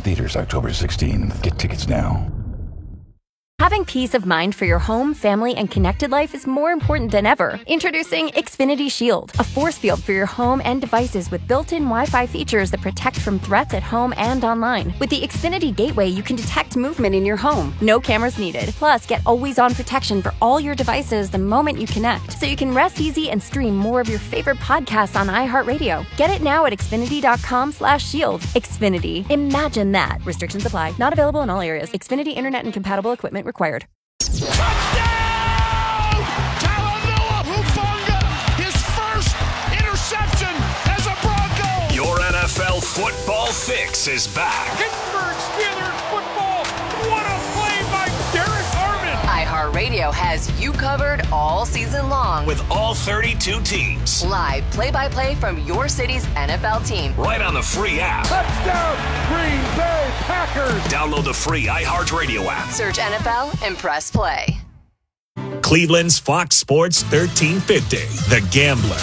theaters October 16th. Get tickets now. Having peace of mind for your home, family, and connected life is more important than ever. Introducing Xfinity Shield, a force field for your home and devices with built-in Wi-Fi features that protect from threats at home and online. With the Xfinity Gateway, you can detect movement in your home. No cameras needed. Plus, get always-on protection for all your devices the moment you connect, so you can rest easy and stream more of your favorite podcasts on iHeartRadio. Get it now at Xfinity.com/shield. Xfinity. Imagine that. Restrictions apply. Not available in all areas. Xfinity Internet and compatible equipment required. Touchdown! Talanoa Hufanga, his first interception as a Bronco. Your NFL football fix is back. Pittsburgh Steelers football. What a play by Derek Armand. iHeartRadio has you covered all season long. With all 32 teams. Live play-by-play from your city's NFL team. Right on the free app. Touchdown, Green Bay Packers. Download the free iHeartRadio app. Search NFL and press play. Cleveland's Fox Sports 1350, The Gambler.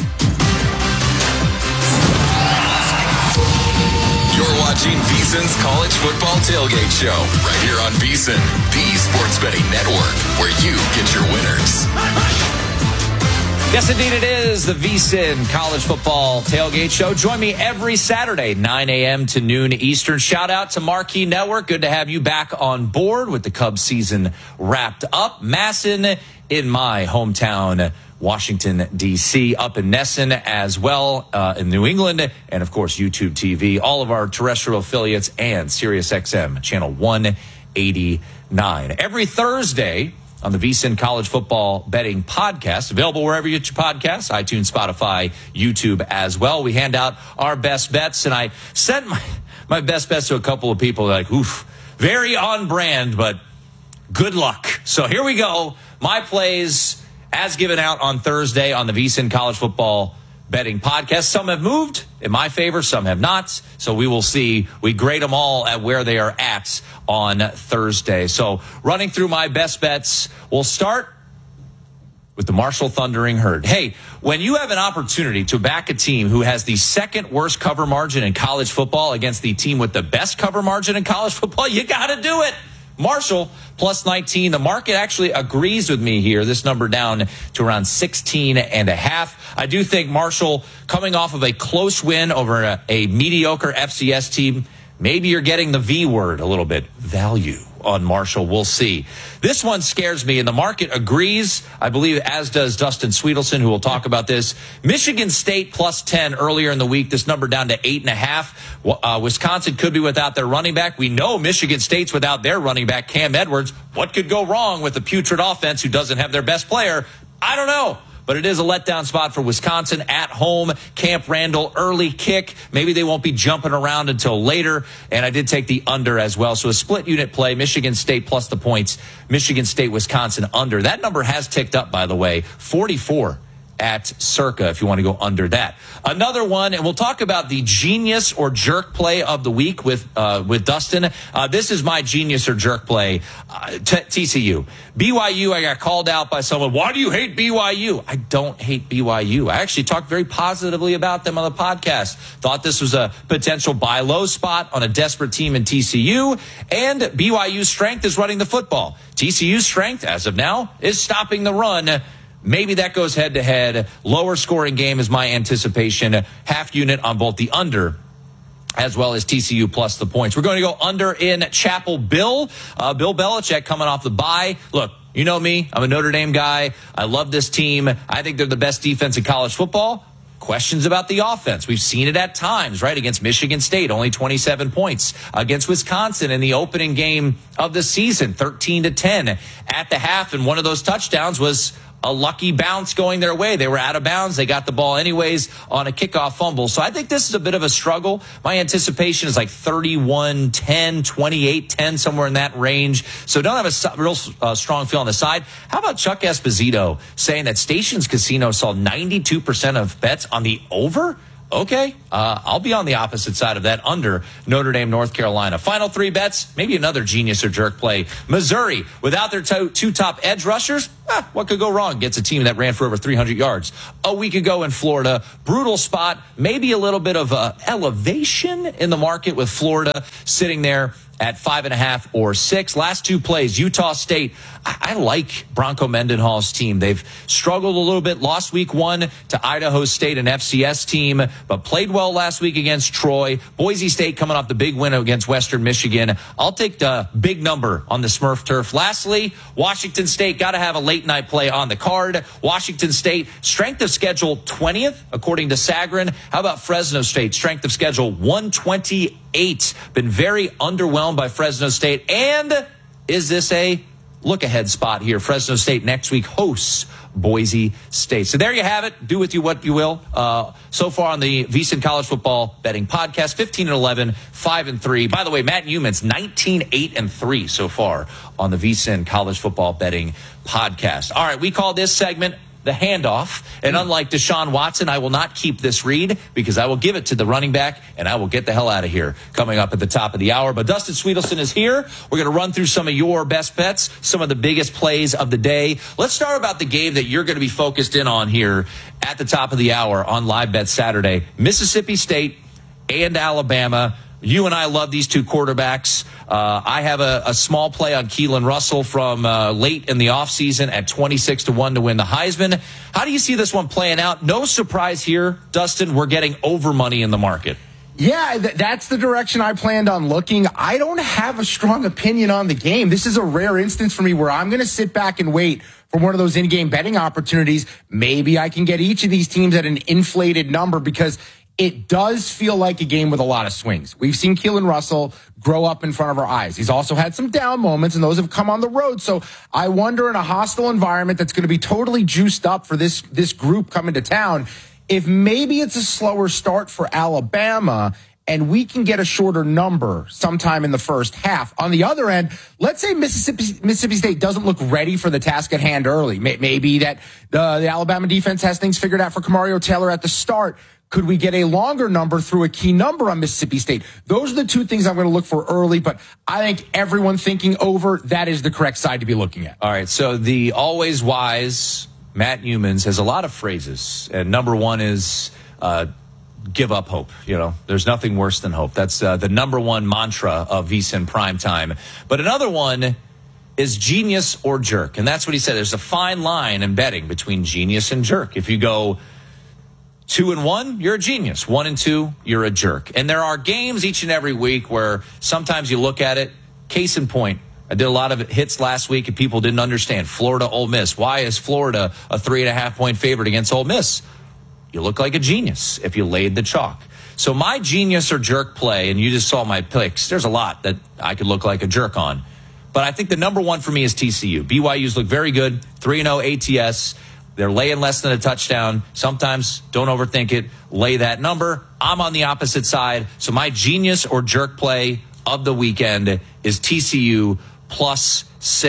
You're watching VSiN's College Football Tailgate Show right here on VSiN, the sports betting network, where you get your winners. Yes, indeed it is the VSiN College Football Tailgate Show. Join me every Saturday, 9 a.m. to noon Eastern. Shout out to Marquee Network. Good to have you back on board with the Cubs season wrapped up. Masson in my hometown, Washington, D.C., up in Nesson as well, in New England, and, of course, YouTube TV, all of our terrestrial affiliates, and SiriusXM, channel 189. Every Thursday on the VSiN College Football Betting Podcast, available wherever you get your podcasts, iTunes, Spotify, YouTube as well. We hand out our best bets, and I sent my best bets to a couple of people like, oof, very on brand, but good luck. So here we go. My plays as given out on Thursday on the VSiN College Football Betting Podcast. Some have moved in my favor, some have not. So we will see. We grade them all at where they are at on Thursday. So running through my best bets, we'll start with the Marshall Thundering Herd. Hey, when you have an opportunity to back a team who has the second worst cover margin in college football against the team with the best cover margin in college football, you got to do it. Marshall plus 19. The market actually agrees with me here. This number down to around 16.5. I do think Marshall, coming off of a close win over a mediocre FCS team, maybe you're getting the V word a little bit. Value on Marshall. We'll see. This one scares me, and the market agrees, I believe, as does Dustin Sweetelson, who will talk about this. Michigan State plus 10 earlier in the week. This number down to 8.5. Wisconsin could be without their running back. We know Michigan State's without their running back, Cam Edwards. What could go wrong with a putrid offense who doesn't have their best player? I don't know. But it is a letdown spot for Wisconsin at home. Camp Randall, early kick. Maybe they won't be jumping around until later. And I did take the under as well. So a split unit play, Michigan State plus the points, Michigan State, Wisconsin under. That number has ticked up, by the way, 44 at Circa, if you want to go under that. Another one, and we'll talk about the genius or jerk play of the week with Dustin. This is my genius or jerk play. TCU. BYU, I got called out by someone. Why do you hate BYU? I don't hate BYU. I actually talked very positively about them on the podcast. Thought this was a potential buy low spot on a desperate team in TCU. And BYU's strength is running the football. TCU's strength, as of now, is stopping the run. Maybe that goes head-to-head. Lower scoring game is my anticipation. Half unit on both the under as well as TCU plus the points. We're going to go under in Chapel Bill. Bill Belichick coming off the bye. Look, you know me. I'm a Notre Dame guy. I love this team. I think they're the best defense in college football. Questions about the offense. We've seen it at times, right? Against Michigan State, only 27 points. Against Wisconsin in the opening game of the season, 13-10 at the half. And one of those touchdowns was a lucky bounce going their way. They were out of bounds. They got the ball anyways on a kickoff fumble. So I think this is a bit of a struggle. My anticipation is like 31-10, 28-10, somewhere in that range. So don't have a real strong feel on the side. How about Chuck Esposito saying that Stations Casino saw 92% of bets on the over? Okay, I'll be on the opposite side of that under Notre Dame, North Carolina. Final three bets, maybe another genius or jerk play. Missouri, without their two top edge rushers, What could go wrong? Gets a team that ran for over 300 yards. A week ago in Florida, brutal spot, maybe a little bit of elevation in the market with Florida sitting there at 5.5 or 6. Last two plays, Utah State. I like Bronco Mendenhall's team. They've struggled a little bit. Lost week 1 to Idaho State, an FCS team, but played well last week against Troy. Boise State coming off the big win against Western Michigan. I'll take the big number on the Smurf turf. Lastly, Washington State got to have a late night play on the card. Washington State, strength of schedule 20th, according to Sagarin. How about Fresno State? Strength of schedule 128. Been very underwhelmed by Fresno State. And is this a look-ahead spot here? Fresno State next week hosts Boise State. So there you have it. Do with you what you will. So far on the VSiN College Football Betting Podcast, 15-11, 5-3. By the way, Matt Newman's 19-8-3 so far on the VSiN College Football Betting Podcast. All right, we call this segment the handoff. And unlike Deshaun Watson, I will not keep this read because I will give it to the running back and I will get the hell out of here coming up at the top of the hour. But Dustin Sweetelson is here. We're going to run through some of your best bets, some of the biggest plays of the day. Let's start about the game that you're going to be focused in on here at the top of the hour on Live Bet Saturday. Mississippi State and Alabama. You and I love these two quarterbacks. I have a small play on Keelan Russell from late in the offseason at 26-1 to win the Heisman. How do you see this one playing out? No surprise here, Dustin. We're getting over money in the market. Yeah, that's the direction I planned on looking. I don't have a strong opinion on the game. This is a rare instance for me where I'm going to sit back and wait for one of those in-game betting opportunities. Maybe I can get each of these teams at an inflated number because it does feel like a game with a lot of swings. We've seen Keelan Russell grow up in front of our eyes. He's also had some down moments, and those have come on the road. So I wonder, in a hostile environment that's going to be totally juiced up for this group coming to town, if maybe it's a slower start for Alabama and we can get a shorter number sometime in the first half. On the other end, let's say Mississippi State doesn't look ready for the task at hand early. Maybe that the Alabama defense has things figured out for Kamario Taylor at the start. Could we get a longer number through a key number on Mississippi State? Those are the two things I'm going to look for early, but I think everyone thinking over, that is the correct side to be looking at. All right, so the always wise Matt Youmans has a lot of phrases, and number one is give up hope. You know, there's nothing worse than hope. That's the number one mantra of VSiN Primetime. But another one is genius or jerk, and that's what he said. There's a fine line in betting between genius and jerk. If you go 2-1, you're a genius. 1-2, you're a jerk. And there are games each and every week where sometimes you look at it. Case in point, I did a lot of hits last week and people didn't understand. Florida, Ole Miss. Why is Florida a 3.5-point favorite against Ole Miss? You look like a genius if you laid the chalk. So my genius or jerk play, and you just saw my picks, there's a lot that I could look like a jerk on. But I think the number one for me is TCU. BYU's look very good. 3-0 ATS. They're laying less than a touchdown. Sometimes don't overthink it. Lay that number. I'm on the opposite side. So my genius or jerk play of the weekend is TCU plus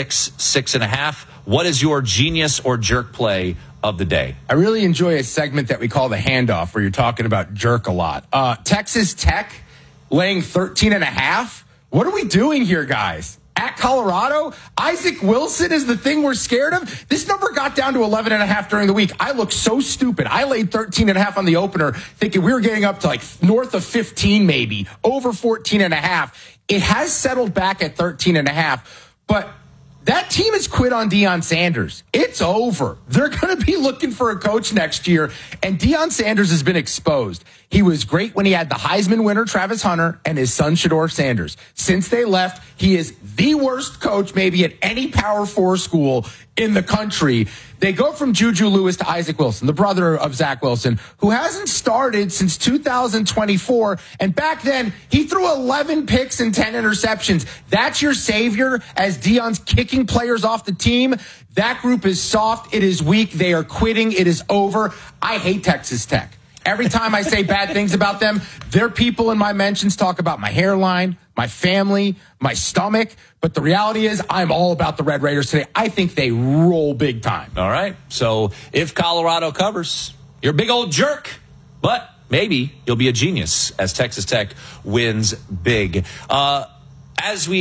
6.5. What is your genius or jerk play of the day? I really enjoy a segment that we call the handoff where you're talking about jerk a lot. Texas Tech laying 13.5. What are we doing here, guys? At Colorado, Isaac Wilson is the thing we're scared of. This number got down to 11.5 during the week. I look so stupid. I laid 13.5 on the opener, thinking we were getting up to like north of 15, maybe over 14.5. It has settled back at 13.5, but that team has quit on Deion Sanders. It's over. They're going to be looking for a coach next year, and Deion Sanders has been exposed. He was great when he had the Heisman winner, Travis Hunter, and his son, Shedeur Sanders. Since they left, he is the worst coach maybe at any Power 4 school in the country. They go from Juju Lewis to Isaac Wilson, the brother of Zach Wilson, who hasn't started since 2024. And back then, he threw 11 picks and 10 interceptions. That's your savior as Deion's kicking players off the team. That group is soft. It is weak. They are quitting. It is over. I hate Texas Tech. Every time I say bad things about them, their people in my mentions talk about my hairline, my family, my stomach. But the reality is I'm all about the Red Raiders today. I think they roll big time. All right. So if Colorado covers, you're a big old jerk. But maybe you'll be a genius as Texas Tech wins big. As we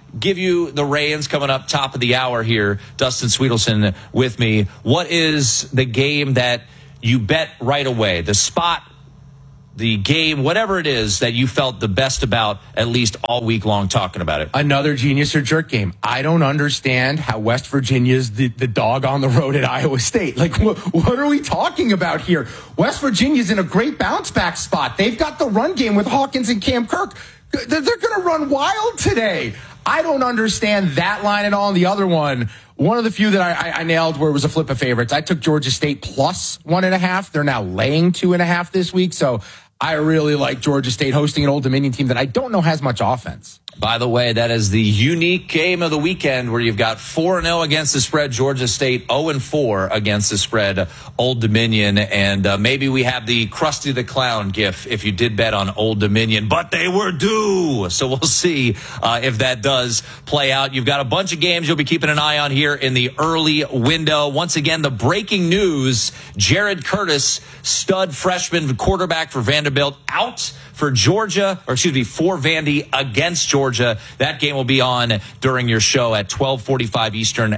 give you the reins coming up top of the hour here. Dustin Sweetelson with me. What is the game that you bet right away? The spot, the game, whatever it is that you felt the best about, at least all week long talking about it. Another genius or jerk game. I don't understand how West Virginia's the dog on the road at Iowa State. Like, what are we talking about here? West Virginia's in a great bounce back spot. They've got the run game with Hawkins and Cam Kirk. They're going to run wild today. I don't understand that line at all. And the other one of the few that I nailed where it was a flip of favorites. I took Georgia State plus 1.5. They're now laying 2.5 this week. So I really like Georgia State hosting an Old Dominion team that I don't know has much offense. By the way, that is the unique game of the weekend where you've got 4-0 against the spread, Georgia State, 0-4 against the spread, Old Dominion. And maybe we have the Krusty the Clown gif if you did bet on Old Dominion, but they were due. So we'll see if that does play out. You've got a bunch of games you'll be keeping an eye on here in the early window. Once again, the breaking news, Jared Curtis, stud freshman quarterback for Vanderbilt, out for Georgia, for Vandy against Georgia. That game will be on during your show at 12:45 Eastern,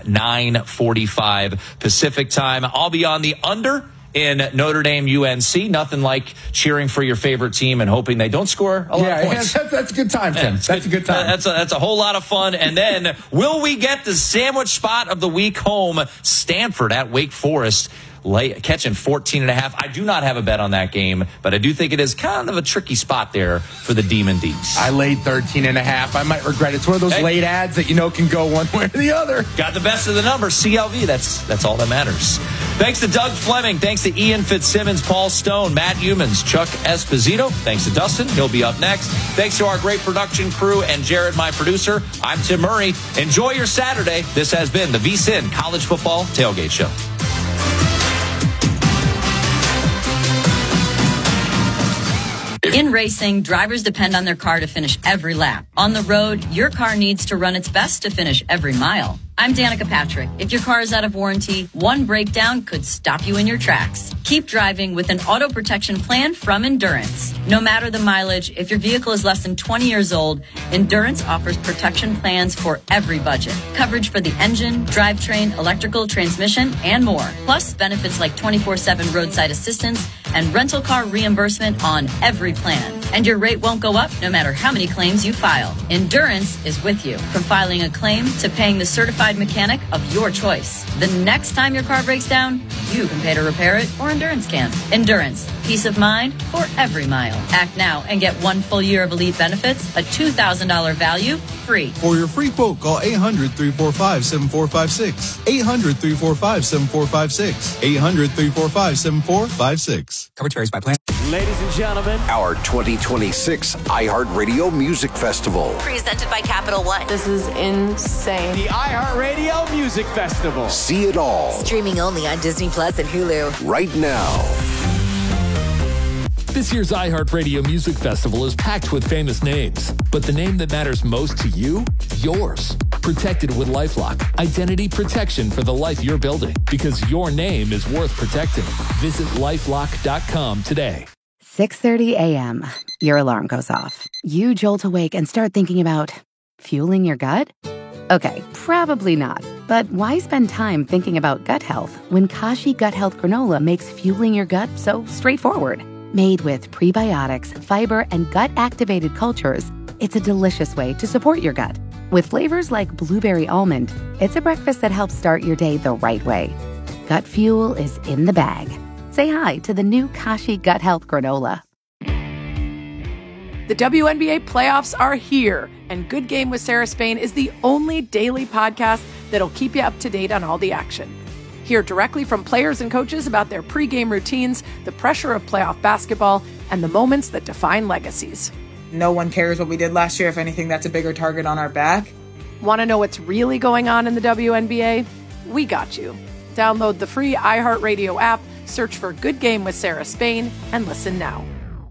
9:45 Pacific time. I'll be on the under in Notre Dame UNC. Nothing like cheering for your favorite team and hoping they don't score a lot of points. That's a good time, Tim. That's a good time. That's a whole lot of fun. And then will we get the sandwich spot of the week home? Stanford at Wake Forest, catching 14.5. I do not have a bet on that game, but I do think it is kind of a tricky spot there for the Demon Deeps. I laid 13.5. I might regret it. It's one of those late ads that can go one way or the other. Got the best of the numbers, CLV. That's all that matters. Thanks to Doug Fleming. Thanks to Ian Fitzsimmons, Paul Stone, Matt Humans, Chuck Esposito. Thanks to Dustin. He'll be up next. Thanks to our great production crew and Jared, my producer. I'm Tim Murray. Enjoy your Saturday. This has been the VSiN College Football Tailgate Show. In racing, drivers depend on their car to finish every lap. On the road, your car needs to run its best to finish every mile. I'm Danica Patrick. If your car is out of warranty, one breakdown could stop you in your tracks. Keep driving with an auto protection plan from Endurance. No matter the mileage, if your vehicle is less than 20 years old, Endurance offers protection plans for every budget. Coverage for the engine, drivetrain, electrical, transmission, and more. Plus benefits like 24/7 roadside assistance and rental car reimbursement on every plan. And your rate won't go up no matter how many claims you file. Endurance is with you, from filing a claim to paying the certified mechanic of your choice. The next time your car breaks down, you can pay to repair it, or Endurance can. Endurance, peace of mind for every mile. Act now and get 1 full year of elite benefits, a $2,000 value, free. For your free quote, call 800-345-7456. 800-345-7456. 800-345-7456. Coverage varies by plan. Ladies and gentlemen, our 2026 iHeartRadio Music Festival. Presented by Capital One. This is insane. The iHeartRadio Music Festival. See it all. Streaming only on Disney Plus and Hulu. Right now. This year's iHeartRadio Music Festival is packed with famous names, but the name that matters most to you? Yours. Protected with LifeLock. Identity protection for the life you're building, because your name is worth protecting. Visit LifeLock.com today. 6:30 a.m. Your alarm goes off. You jolt awake and start thinking about fueling your gut? Okay, probably not. But why spend time thinking about gut health when Kashi Gut Health Granola makes fueling your gut so straightforward? Made with prebiotics, fiber, and gut-activated cultures, it's a delicious way to support your gut. With flavors like blueberry almond, it's a breakfast that helps start your day the right way. Gut fuel is in the bag. Say hi to the new Kashi Gut Health Granola. The WNBA playoffs are here, and Good Game with Sarah Spain is the only daily podcast that'll keep you up to date on all the action. Hear directly from players and coaches about their pregame routines, the pressure of playoff basketball, and the moments that define legacies. No one cares what we did last year. If anything, that's a bigger target on our back. Want to know what's really going on in the WNBA? We got you. Download the free iHeartRadio app, search for Good Game with Sarah Spain, and listen now.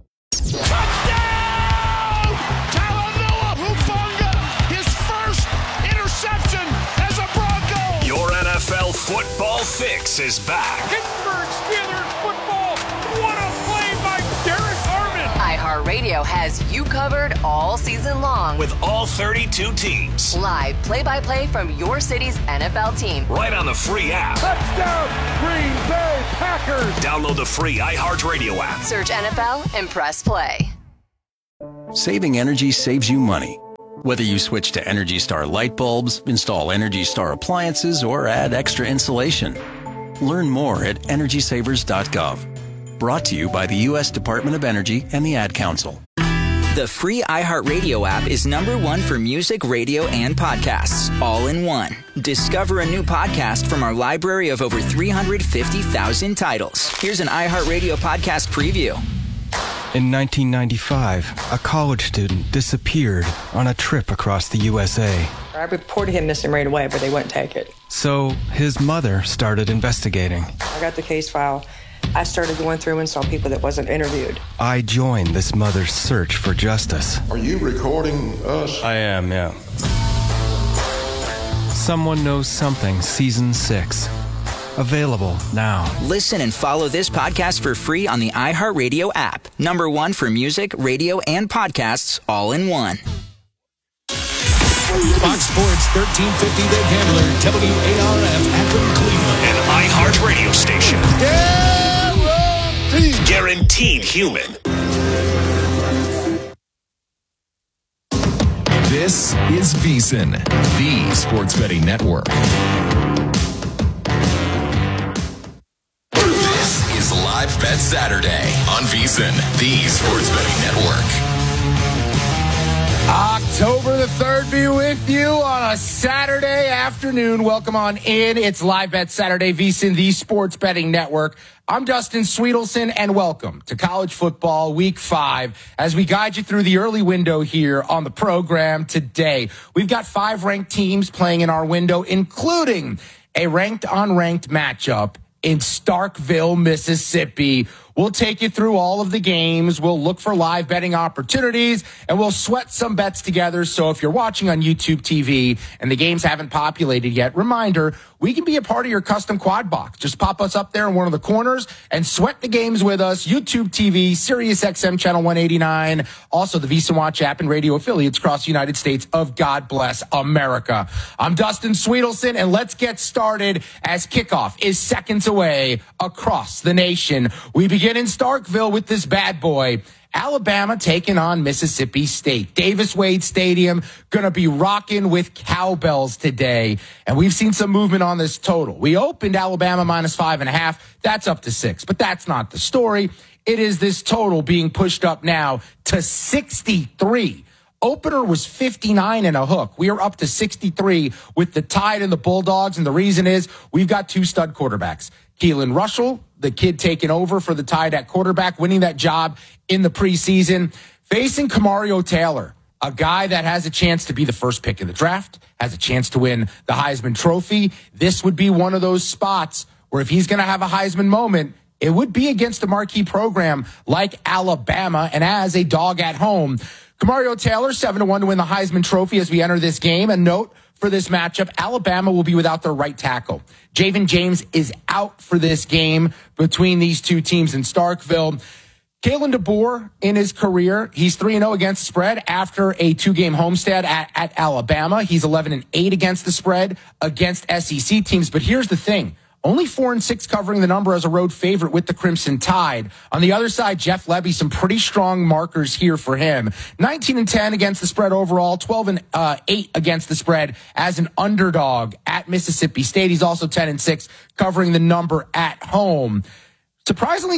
Touchdown! Talanoa Hufanga, his first interception as a Bronco. Your NFL football fix is back. Pittsburgh Steelers football. What a play by Derek Armand. iHeartRadio Radio has you covered all season long with all 32 teams. Live play-by-play from your city's NFL team. Right on the free app. Touchdown, Green Bay Packers. Download the free iHeartRadio app. Search NFL and press play. Saving energy saves you money. Whether you switch to Energy Star light bulbs, install Energy Star appliances, or add extra insulation. Learn more at EnergySavers.gov. Brought to you by the U.S. Department of Energy and the Ad Council. The free iHeartRadio app is #1 for music, radio, and podcasts, all in one. Discover a new podcast from our library of over 350,000 titles. Here's an iHeartRadio podcast preview. In 1995, a college student disappeared on a trip across the USA. I reported him missing right away, but they wouldn't take it. So his mother started investigating. I got the case file. I started going through and saw people that wasn't interviewed. I joined this mother's search for justice. Are you recording us? I am, yeah. Someone Knows Something, Season 6. Available now. Listen and follow this podcast for free on the iHeartRadio app. #1 for music, radio, and podcasts, all in one. Fox Sports 1350 The Gambler, WARF, Akron, Cleveland. An iHeart radio station. Guaranteed human. This is VSiN, the Sports Betting Network. This is Live Bet Saturday on VSiN, the Sports Betting Network. October the 3rd be with you on a Saturday afternoon. Welcome on in. It's Live Bet Saturday, VSiN, the Sports Betting Network. I'm Dustin Sweetelson, and welcome to College Football Week 5 as we guide you through the early window here on the program today. We've got 5 ranked teams playing in our window, including a ranked-on-ranked matchup in Starkville, Mississippi. We'll take you through all of the games. We'll look for live betting opportunities, and we'll sweat some bets together. So if you're watching on YouTube TV and the games haven't populated yet, reminder, we can be a part of your custom quad box. Just pop us up there in one of the corners and sweat the games with us. YouTube TV, Sirius XM Channel 189, also the VSiN Watch app and radio affiliates across the United States of God bless America. I'm Dustin Sweetelson, and let's get started as kickoff is seconds away across the nation. We begin in Starkville with this bad boy. Alabama taking on Mississippi State. Davis Wade Stadium going to be rocking with cowbells today. And we've seen some movement on this total. We opened Alabama -5.5. That's up to 6. But that's not the story. It is this total being pushed up now to 63. Opener was 59 and a hook. We are up to 63 with the Tide and the Bulldogs. And the reason is we've got 2 stud quarterbacks. Keelan Russell, the kid taking over for the Tide at quarterback, winning that job in the preseason, facing Kamario Taylor, a guy that has a chance to be the first pick in the draft, has a chance to win the Heisman Trophy. This would be one of those spots where if he's going to have a Heisman moment, it would be against a marquee program like Alabama and as a dog at home. Kamario Taylor, 7-1 to win the Heisman Trophy as we enter this game. And note, for this matchup, Alabama will be without their right tackle. Javen James is out for this game between these two teams in Starkville. Kalen DeBoer, in his career, he's 3-0 against the spread after a 2-game homestand at Alabama. He's 11-8 against the spread against SEC teams. But here's the thing. Only 4-6 covering the number as a road favorite with the Crimson Tide. On the other side, Jeff Lebby, some pretty strong markers here for him. 19-10 against the spread overall, 12-8 against the spread as an underdog at Mississippi State. He's also 10-6 covering the number at home. Surprisingly,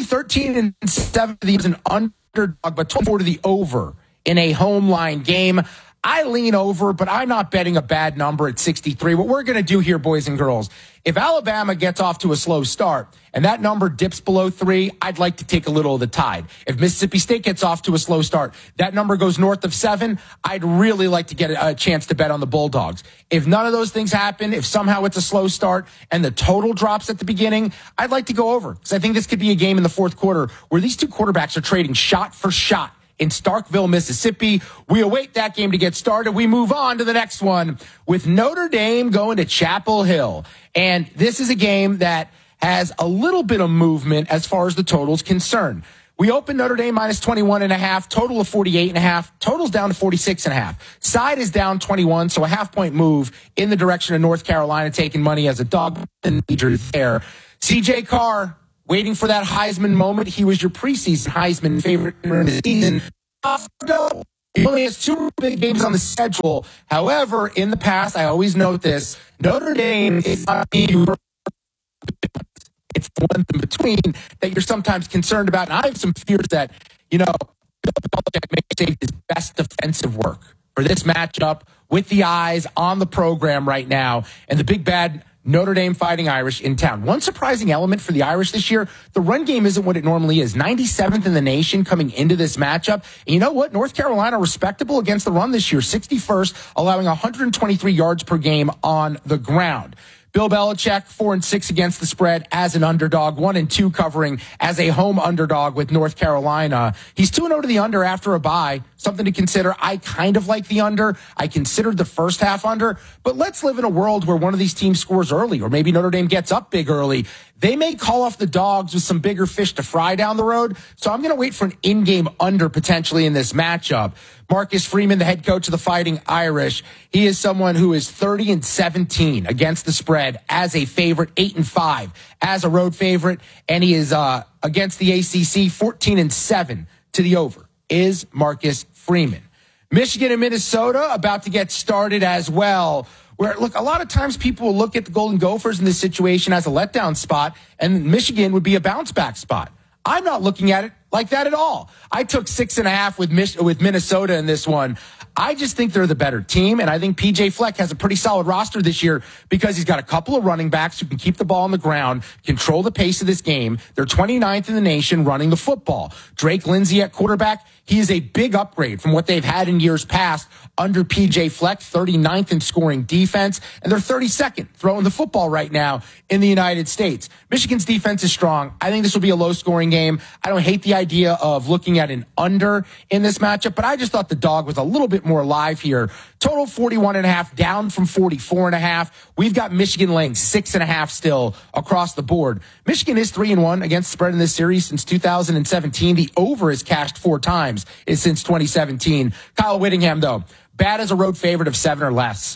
13-7 as an underdog, but 24 to the over in a home line game. I lean over, but I'm not betting a bad number at 63. What we're going to do here, boys and girls, if Alabama gets off to a slow start and that number dips below 3, I'd like to take a little of the Tide. If Mississippi State gets off to a slow start, that number goes north of 7, I'd really like to get a chance to bet on the Bulldogs. If none of those things happen, if somehow it's a slow start and the total drops at the beginning, I'd like to go over because I think this could be a game in the fourth quarter where these two quarterbacks are trading shot for shot in Starkville, Mississippi. We await that game to get started. We move on to the next one with Notre Dame going to Chapel Hill. And this is a game that has a little bit of movement as far as the total is concerned. We opened Notre Dame minus 21.5, total of 48.5, total's down to 46.5. Side is down 21, so a half-point move in the direction of North Carolina, taking money as a dog major there. CJ Carr, waiting for that Heisman moment. He was your preseason Heisman favorite in the season. He only has 2 big games on the schedule. However, in the past, I always note this, Notre Dame is not it's the one in between that you're sometimes concerned about. And I have some fears that, Bill Belichick may save his best defensive work for this matchup with the eyes on the program right now and the big bad Notre Dame Fighting Irish in town. One surprising element for the Irish this year, the run game isn't what it normally is. 97th in the nation coming into this matchup. And you know what? North Carolina respectable against the run this year, 61st, allowing 123 yards per game on the ground. Bill Belichick, 4-6 against the spread as an underdog, 1-2 covering as a home underdog with North Carolina. He's 2-0 to the under after a bye. Something to consider. I kind of like the under. I considered the first half under, but let's live in a world where one of these teams scores early, or maybe Notre Dame gets up big early. They may call off the dogs with some bigger fish to fry down the road. So I'm going to wait for an in-game under potentially in this matchup. Marcus Freeman, the head coach of the Fighting Irish, he is someone who is 30-17 against the spread as a favorite, 8-5 as a road favorite, and he is against the ACC 14-7 to the over. Is Marcus Freeman. Michigan and Minnesota about to get started as well. Where, look, a lot of times people will look at the Golden Gophers in this situation as a letdown spot, and Michigan would be a bounce-back spot. I'm not looking at it like that at all. I took 6.5 with Minnesota in this one. I just think they're the better team, and I think P.J. Fleck has a pretty solid roster this year because he's got a couple of running backs who can keep the ball on the ground, control the pace of this game. They're 29th in the nation running the football. Drake Lindsey at quarterback, he is a big upgrade from what they've had in years past under P.J. Fleck, 39th in scoring defense, and they're 32nd throwing the football right now in the United States. Michigan's defense is strong. I think this will be a low-scoring game. I don't hate the idea of looking at an under in this matchup, but I just thought the dog was a little bit more live here. Total 41.5, down from 44.5. We've got Michigan laying 6.5 still across the board. Michigan is 3-1 against the spread in this series since 2017. The over is cashed 4 times since 2017. Kyle Whittingham, though, bad as a road favorite of 7 or less.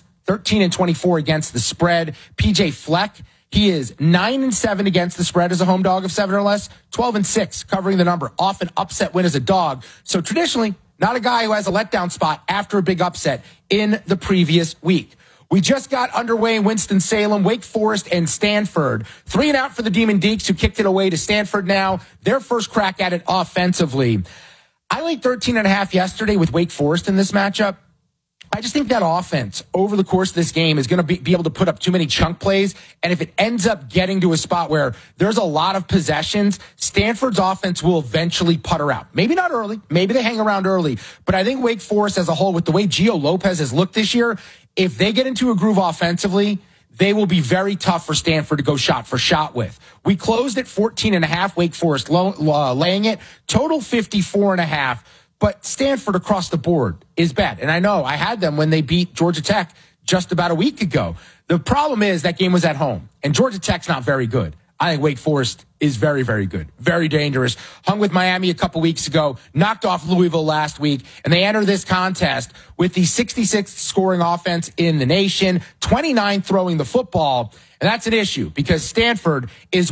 13-24 against the spread. P.J. Fleck, he is 9-7 against the spread as a home dog of 7 or less. 12-6 covering the number. Often upset win as a dog. So traditionally, not a guy who has a letdown spot after a big upset in the previous week. We just got underway in Winston-Salem, Wake Forest, and Stanford. 3 and out for the Demon Deacs, who kicked it away to Stanford now. Their first crack at it offensively. I laid 13.5 yesterday with Wake Forest in this matchup. I just think that offense over the course of this game is going to be able to put up too many chunk plays. And if it ends up getting to a spot where there's a lot of possessions, Stanford's offense will eventually putter out. Maybe not early. Maybe they hang around early. But I think Wake Forest as a whole, with the way Gio Lopez has looked this year, if they get into a groove offensively, they will be very tough for Stanford to go shot for shot with. We closed at 14.5, Wake Forest laying it. Total 54.5. But Stanford across the board is bad. And I know I had them when they beat Georgia Tech just about a week ago. The problem is that game was at home, and Georgia Tech's not very good. I think Wake Forest is very, very good, very dangerous. Hung with Miami a couple weeks ago, knocked off Louisville last week, and they enter this contest with the 66th scoring offense in the nation, 29 throwing the football. And that's an issue because Stanford is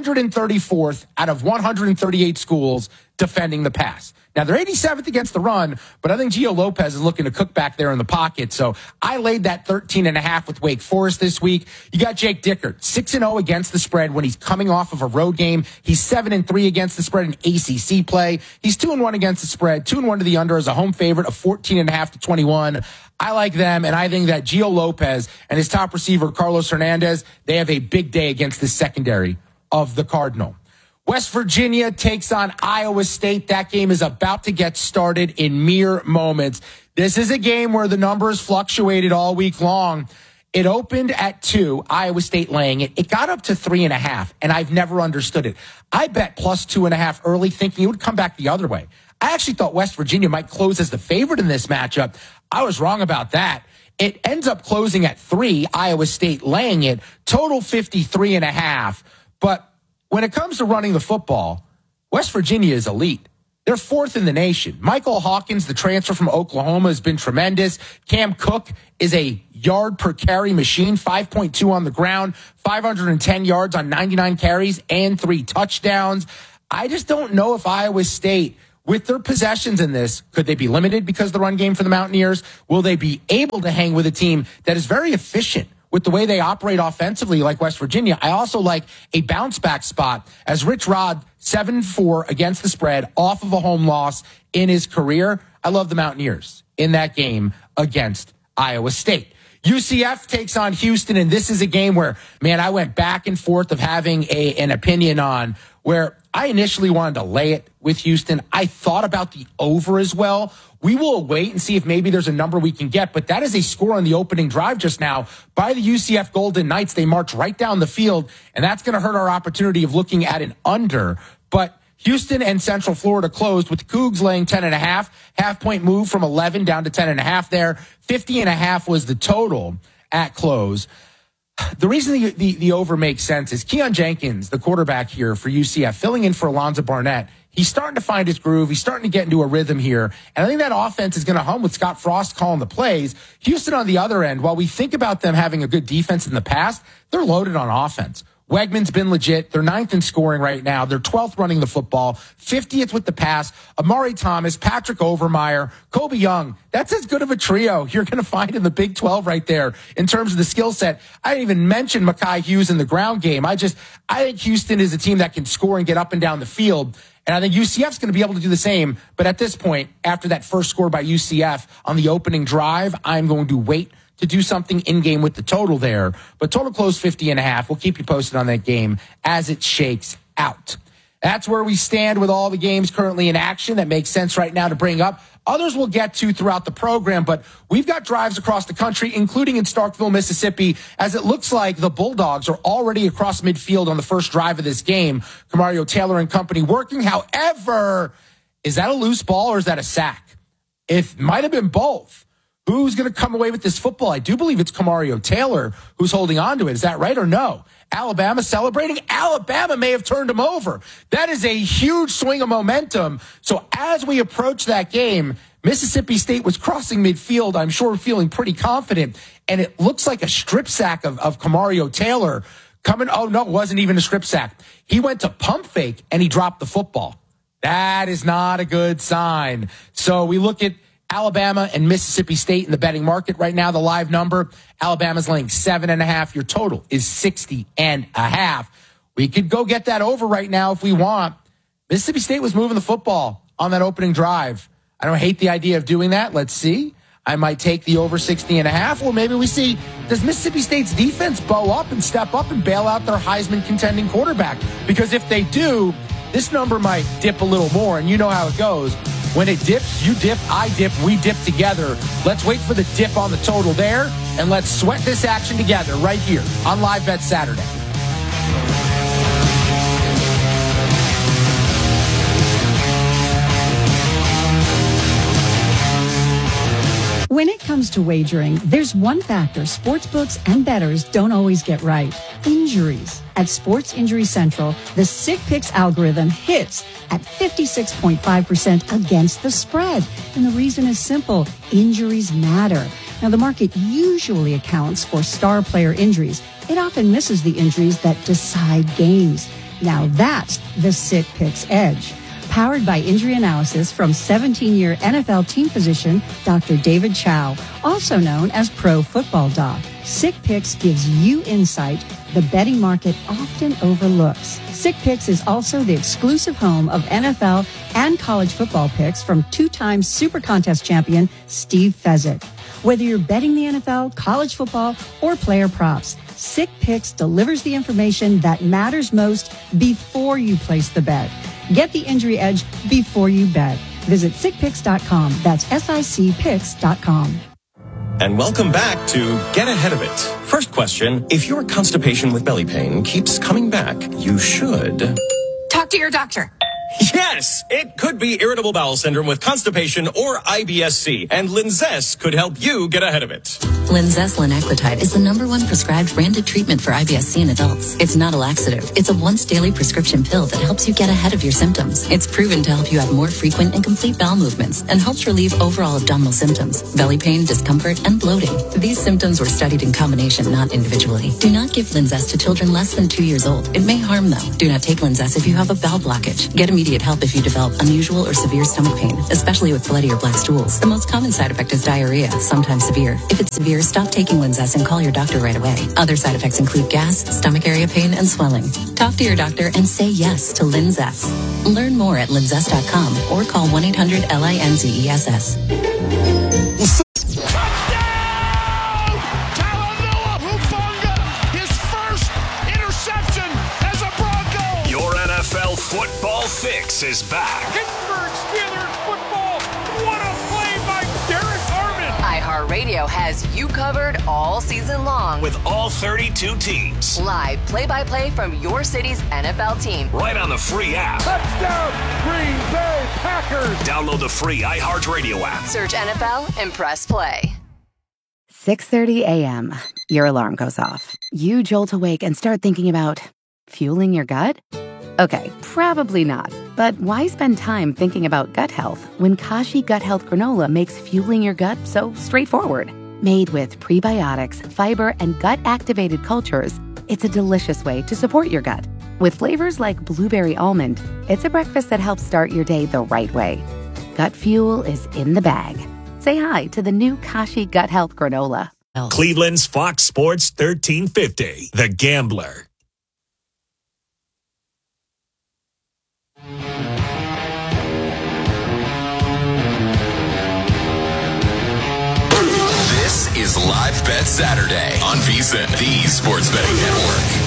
134th out of 138 schools defending the pass. Now, they're 87th against the run, but I think Gio Lopez is looking to cook back there in the pocket. So I laid that 13.5 with Wake Forest this week. You got Jake Dickert, 6-0 against the spread when he's coming off of a road game. He's 7-3 against the spread in ACC play. He's 2-1 against the spread, 2-1 to the under as a home favorite of 14.5 to 21. I like them, and I think that Gio Lopez and his top receiver, Carlos Hernandez, they have a big day against the secondary of the Cardinal. West Virginia takes on Iowa State. That game is about to get started in mere moments. This is a game where the numbers fluctuated all week long. It opened at 2, Iowa State laying it. It got up to 3.5, and I've never understood it. I bet plus 2.5 early, thinking it would come back the other way. I actually thought West Virginia might close as the favorite in this matchup. I was wrong about that. It ends up closing at 3, Iowa State laying it, total 53.5. But when it comes to running the football, West Virginia is elite. They're fourth in the nation. Michael Hawkins, the transfer from Oklahoma, has been tremendous. Cam Cook is a yard per carry machine, 5.2 on the ground, 510 yards on 99 carries and 3 touchdowns. I just don't know if Iowa State, with their possessions in this, could they be limited because of the run game for the Mountaineers? Will they be able to hang with a team that is very efficient with the way they operate offensively like West Virginia? I also like a bounce back spot as Rich Rod 7-4 against the spread off of a home loss in his career. I love the Mountaineers in that game against Iowa State. UCF takes on Houston, and this is a game where, man, I went back and forth of having an opinion on where I initially wanted to lay it with Houston. I thought about the over as well. We will wait and see if maybe there's a number we can get, but that is a score on the opening drive just now by the UCF Golden Knights. They march right down the field, and that's going to hurt our opportunity of looking at an under. But Houston and Central Florida closed with the Cougs laying 10.5, half-point move from 11 down to 10.5 there. 50.5 was the total at close. The reason the over makes sense is Keon Jenkins, the quarterback here for UCF, filling in for Alonzo Barnett. He's starting to find his groove. He's starting to get into a rhythm here. And I think that offense is going to hum with Scott Frost calling the plays. Houston on the other end, while we think about them having a good defense in the past, they're loaded on offense. Wegman's been legit. They're 9th in scoring right now. They're 12th running the football, 50th with the pass. Amari Thomas, Patrick Overmeyer, Kobe Young. That's as good of a trio you're going to find in the Big 12 right there in terms of the skill set. I didn't even mention Mekhi Hughes in the ground game. I think Houston is a team that can score and get up and down the field. And I think UCF's going to be able to do the same. But at this point, after that first score by UCF on the opening drive, I'm going to wait to do something in-game with the total there. But total close 50.5. We'll keep you posted on that game as it shakes out. That's where we stand with all the games currently in action. That makes sense right now to bring up. Others we'll get to throughout the program, but we've got drives across the country, including in Starkville, Mississippi, as it looks like the Bulldogs are already across midfield on the first drive of this game. Camario Taylor and company working. However, is that a loose ball or is that a sack? It might have been both. Who's going to come away with this football? I do believe it's Camario Taylor who's holding on to it. Is that right or no? Alabama celebrating. Alabama may have turned him over. That is a huge swing of momentum. So as we approach that game, Mississippi State was crossing midfield, I'm sure feeling pretty confident. And it looks like a strip sack of Camario Taylor coming. Oh, no, it wasn't even a strip sack. He went to pump fake and he dropped the football. That is not a good sign. So we look at Alabama and Mississippi State in the betting market right now. The live number, Alabama's laying 7.5. Your total is 60.5. We could go get that over right now if we want. Mississippi State was moving the football on that opening drive. I don't hate the idea of doing that. Let's see. I might take the over 60.5, or maybe we see, does Mississippi State's defense bow up and step up and bail out their Heisman contending quarterback? Because if they do, this number might dip a little more, and you know how it goes. When it dips, you dip, I dip, we dip together. Let's wait for the dip on the total there, and let's sweat this action together right here on Live Bet Saturday. When it comes to wagering, there's one factor sportsbooks and bettors don't always get right: injuries. At Sports Injury Central, the Sick Picks algorithm hits at 56.5% against the spread. And the reason is simple: injuries matter. Now, the market usually accounts for star player injuries. It often misses the injuries that decide games. Now, that's the Sick Picks edge. Powered by injury analysis from 17-year NFL team physician Dr. David Chow, also known as Pro Football Doc. Sick Picks gives you insight the betting market often overlooks. Sick Picks is also the exclusive home of NFL and college football picks from two-time Super Contest champion Steve Fezzik. Whether you're betting the NFL, college football, or player props, Sick Picks delivers the information that matters most before you place the bet. Get the injury edge before you bet. Visit sickpicks.com. That's SICPicks.com. And welcome back to Get Ahead of It. First question: if your constipation with belly pain keeps coming back, you should talk to your doctor. Yes, it could be irritable bowel syndrome with constipation or IBS-C, and Linzess could help you get ahead of it. Linzess linaclotide is the #1 prescribed branded treatment for IBS-C in adults. It's not a laxative. It's a once-daily prescription pill that helps you get ahead of your symptoms. It's proven to help you have more frequent and complete bowel movements and helps relieve overall abdominal symptoms, belly pain, discomfort, and bloating. These symptoms were studied in combination, not individually. Do not give Linzess to children less than 2 years old. It may harm them. Do not take Linzess if you have a bowel blockage. Get immediate help if you develop unusual or severe stomach pain, especially with bloody or black stools. The most common side effect is diarrhea, sometimes severe. If it's severe, stop taking Linzess and call your doctor right away. Other side effects include gas, stomach area pain, and swelling. Talk to your doctor and say yes to Linzess. Learn more at linzess.com or call 1-800-LINZESS. Football Fix is back. Pittsburgh Steelers football. What a play by Derek Armand. iHeartRadio has you covered all season long. With all 32 teams. Live play-by-play from your city's NFL team. Right on the free app. Touchdown, Green Bay Packers. Download the free iHeartRadio app. Search NFL and press play. 6:30 a.m. Your alarm goes off. You jolt awake and start thinking about fueling your gut? Okay, probably not. But why spend time thinking about gut health when Kashi Gut Health Granola makes fueling your gut so straightforward? Made with prebiotics, fiber, and gut-activated cultures, it's a delicious way to support your gut. With flavors like blueberry almond, it's a breakfast that helps start your day the right way. Gut fuel is in the bag. Say hi to the new Kashi Gut Health Granola. Cleveland's Fox Sports 1350, The Gambler. This is Live Bet Saturday on VSiN, the Sports Betting Network.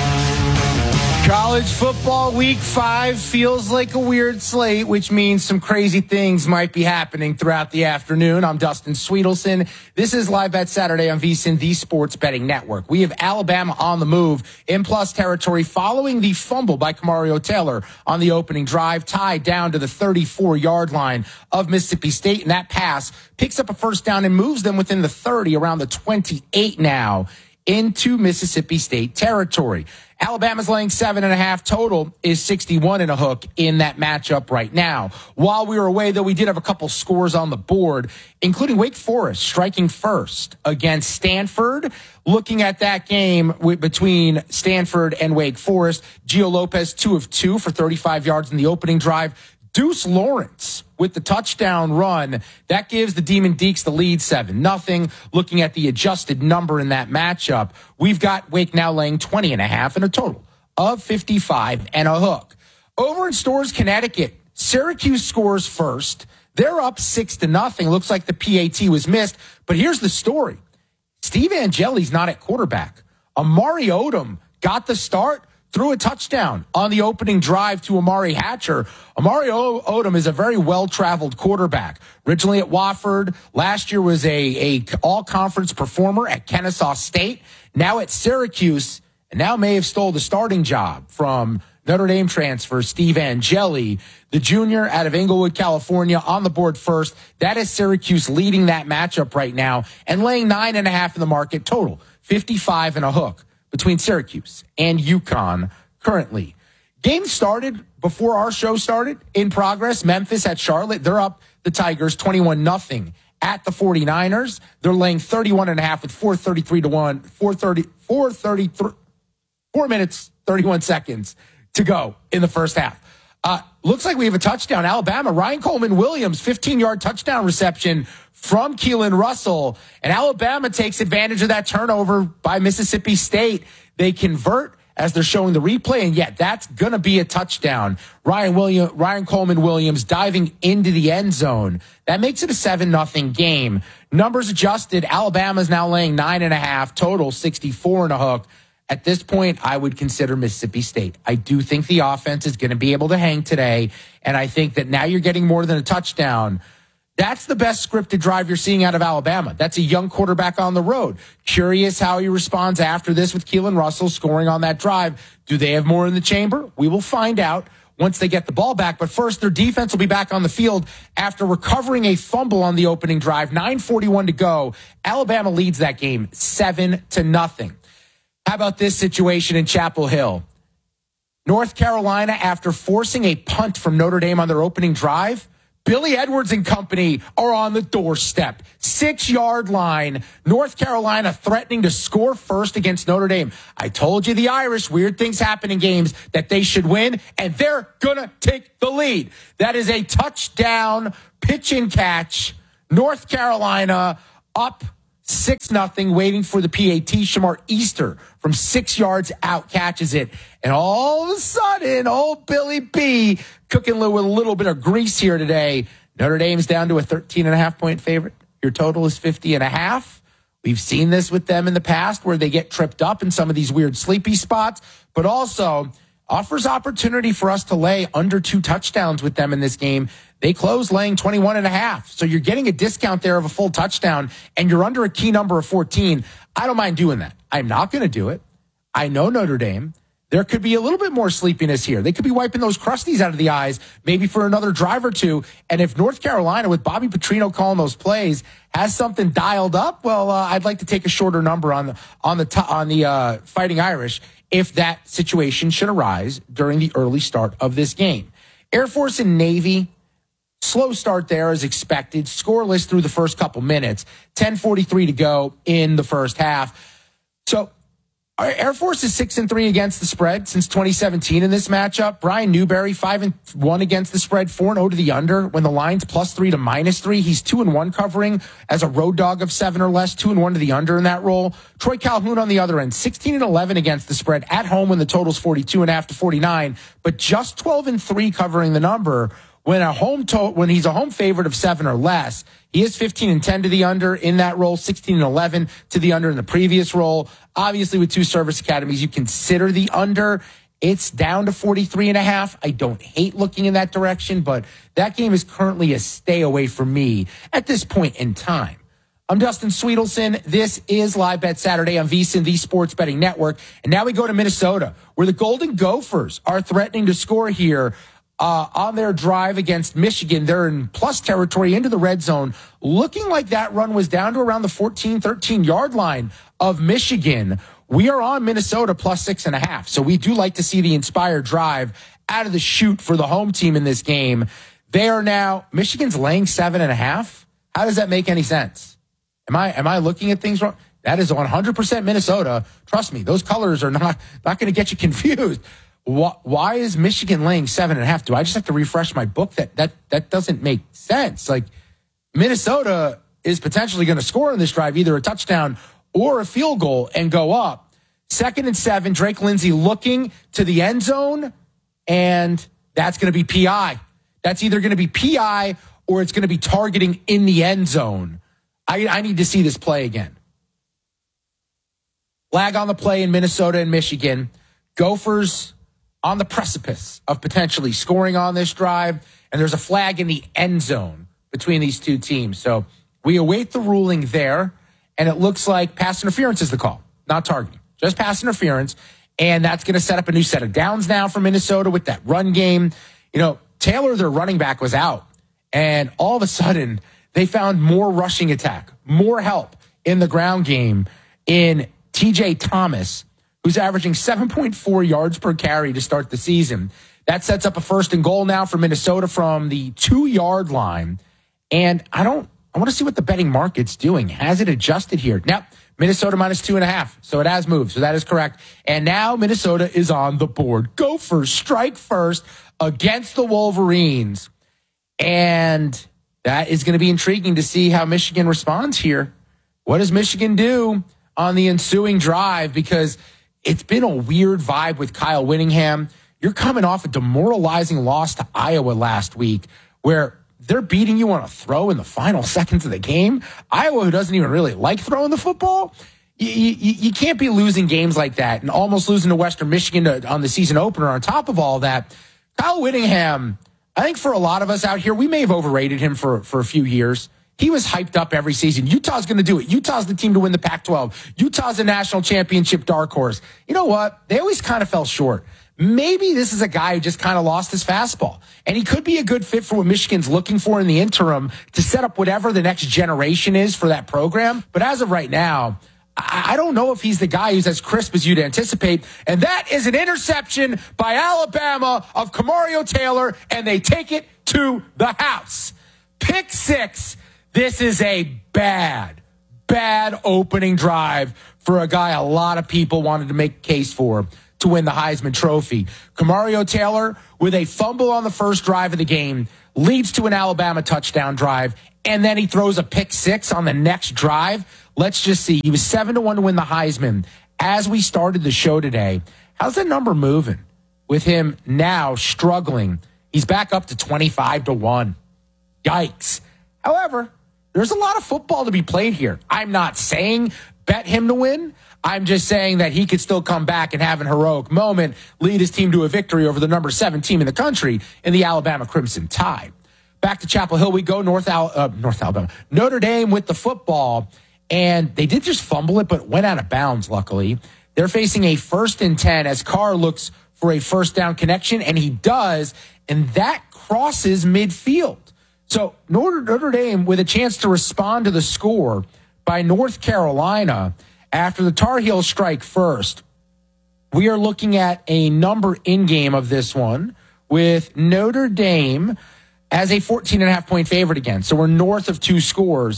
College football week 5 feels like a weird slate, which means some crazy things might be happening throughout the afternoon. I'm Dustin Sweetelson. This is Live Bet Saturday on VSiN, the Sports Betting Network. We have Alabama on the move in plus territory following the fumble by Kamario Taylor on the opening drive, tied down to the 34-yard line of Mississippi State. And that pass picks up a first down and moves them within the 30, around the 28 now, into Mississippi State territory. Alabama's laying 7.5. Total is 61 and a hook in that matchup right now. While we were away, though, we did have a couple scores on the board, including Wake Forest striking first against Stanford. Looking at that game between Stanford and Wake Forest, Gio Lopez 2 of 2 for 35 yards in the opening drive. Deuce Lawrence with the touchdown run. That gives the Demon Deacs the lead 7-0. Looking at the adjusted number in that matchup, we've got Wake now laying 20.5 and a total of 55 and a hook. Over in Storrs, Connecticut, Syracuse scores first. They're up 6-0. Looks like the PAT was missed. But here's the story. Steve Angeli's not at quarterback. Amari Odom got the start, threw a touchdown on the opening drive to Amari Hatcher. Amari Odom is a very well-traveled quarterback. Originally at Wofford, last year was a all-conference performer at Kennesaw State, now at Syracuse, and now may have stole the starting job from Notre Dame transfer Steve Angeli, the junior out of Inglewood, California, on the board first. That is Syracuse leading that matchup right now and laying 9.5 in the market total, 55 and a hook between Syracuse and UConn currently. Game started before our show started. In progress, Memphis at Charlotte. They're up the Tigers 21-0 at the 49ers. They're laying 31.5 with 4 minutes, 31 seconds to go in the first half. Looks like we have a touchdown. Alabama, Ryan Coleman Williams, 15-yard touchdown reception from Keelan Russell. And Alabama takes advantage of that turnover by Mississippi State. They convert as they're showing the replay, and yet that's going to be a touchdown. Ryan Coleman Williams diving into the end zone. That makes it a 7-0 game. Numbers adjusted. Alabama's now laying 9.5, total 64 and a hook. At this point, I would consider Mississippi State. I do think the offense is going to be able to hang today, and I think that now you're getting more than a touchdown. That's the best scripted drive you're seeing out of Alabama. That's a young quarterback on the road. Curious how he responds after this with Keelan Russell scoring on that drive. Do they have more in the chamber? We will find out once they get the ball back. But first, their defense will be back on the field after recovering a fumble on the opening drive. 9:41 to go. Alabama leads that game 7-0. How about this situation in Chapel Hill? North Carolina, after forcing a punt from Notre Dame on their opening drive, Billy Edwards and company are on the doorstep. 6-yard line. North Carolina threatening to score first against Notre Dame. I told you the Irish, weird things happen in games that they should win, and they're going to take the lead. That is a touchdown, pitch and catch. North Carolina up 6-0, waiting for the PAT. Shamar Easter from 6 yards out catches it. And all of a sudden, old Billy B cooking with a little bit of grease here today. Notre Dame's down to a 13.5-point favorite. Your total is 50.5. We've seen this with them in the past where they get tripped up in some of these weird sleepy spots, but also offers opportunity for us to lay under 2 touchdowns with them in this game. They close laying 21.5. So you're getting a discount there of a full touchdown, and you're under a key number of 14. I don't mind doing that. I'm not going to do it. I know Notre Dame. There could be a little bit more sleepiness here. They could be wiping those crusties out of the eyes, maybe for another drive or two. And if North Carolina, with Bobby Petrino calling those plays, has something dialed up, well, I'd like to take a shorter number on the Fighting Irish if that situation should arise during the early start of this game. Air Force and Navy, slow start there as expected. Scoreless through the first couple minutes. 10:43 to go in the first half. So Air Force is 6-3 against the spread since 2017 in this matchup. Brian Newberry, 5-1 against the spread, 4-0 to the under. When the line's +3 to -3, he's 2-1 covering as a road dog of 7 or less, 2-1 to the under in that role. Troy Calhoun on the other end, 16-11 against the spread at home when the total's 42.5 to 49, but just 12-3 covering the number. When he's a home favorite of 7 or less, he is 15-10 to the under in that role, 16-11 to the under in the previous role. Obviously, with 2 service academies, you consider the under. It's down to 43.5. I don't hate looking in that direction, but that game is currently a stay away from me at this point in time. I'm Dustin Sweetelson. This is Live Bet Saturday on VSiN, the Sports Betting Network. And now we go to Minnesota, where the Golden Gophers are threatening to score here on their drive against Michigan. They're in plus territory into the red zone. Looking like that run was down to around the 14, 13-yard line of Michigan. We are on Minnesota plus 6.5. So we do like to see the inspired drive out of the chute for the home team in this game. They are now, Michigan's laying 7.5. How does that make any sense? Am I looking at things wrong? That is 100% Minnesota. Trust me, those colors are not going to get you confused. Why is Michigan laying 7.5? Do I just have to refresh my book? That doesn't make sense. Like, Minnesota is potentially going to score in this drive, either a touchdown or a field goal, and go up. 2nd and 7, Drake Lindsay looking to the end zone, and that's going to be PI. That's either going to be PI or it's going to be targeting in the end zone. I need to see this play again. Lag on the play in Minnesota and Michigan. Gophers on the precipice of potentially scoring on this drive, and there's a flag in the end zone between these two teams. So we await the ruling there, and it looks like pass interference is the call, not targeting, just pass interference, and that's going to set up a new set of downs now for Minnesota with that run game. You know, Taylor, their running back, was out, and all of a sudden they found more rushing attack, more help in the ground game in TJ Thomas, who's averaging 7.4 yards per carry to start the season. That sets up a 1st and goal now for Minnesota from the 2-yard line. And I want to see what the betting market's doing. Has it adjusted here? Now, Minnesota minus 2.5. So it has moved. So that is correct. And now Minnesota is on the board. Gophers strike first against the Wolverines. And that is going to be intriguing to see how Michigan responds here. What does Michigan do on the ensuing drive? Because it's been a weird vibe with Kyle Whittingham. You're coming off a demoralizing loss to Iowa last week where they're beating you on a throw in the final seconds of the game. Iowa, who doesn't even really like throwing the football, you can't be losing games like that and almost losing to Western Michigan on the season opener. On top of all that, Kyle Whittingham, I think for a lot of us out here, we may have overrated him for a few years. He was hyped up every season. Utah's going to do it. Utah's the team to win the Pac-12. Utah's a national championship dark horse. You know what? They always kind of fell short. maybe this is a guy who just kind of lost his fastball. And he could be a good fit for what Michigan's looking for in the interim to set up whatever the next generation is for that program. But as of right now, I don't know if he's the guy who's as crisp as you'd anticipate. And that is an interception by Alabama of Camario Taylor, and they take it to the house. Pick 6. This is a bad opening drive for a guy a lot of people wanted to make a case for to win the Heisman Trophy. Camario Taylor, with a fumble on the first drive of the game, leads to an Alabama touchdown drive, and then he throws a pick 6 on the next drive. Let's just see. He was 7-1 to win the Heisman. As we started the show today, how's that number moving? With him now struggling, he's back up to 25-1. Yikes. However, there's a lot of football to be played here. I'm not saying bet him to win. I'm just saying that he could still come back and have an heroic moment, lead his team to a victory over the number 7 team in the country in the Alabama Crimson Tide. Back to Chapel Hill we go, North Alabama. Notre Dame with the football, and they did just fumble it, but went out of bounds, luckily. They're facing a 1st and 10 as Carr looks for a first down connection, and he does, and that crosses midfield. So Notre Dame with a chance to respond to the score by North Carolina after the Tar Heels strike first. We are looking at a number in game of this one with Notre Dame as a 14.5-point favorite again. So we're north of 2 scores.